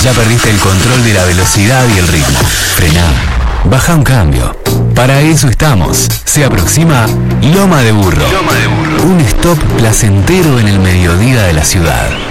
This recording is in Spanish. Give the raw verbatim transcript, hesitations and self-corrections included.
Ya perdiste el control de la velocidad y el ritmo. Frená. Baja un cambio. Para eso estamos. Se aproxima Loma de Burro. Loma de Burro. Un stop placentero en el mediodía de la ciudad.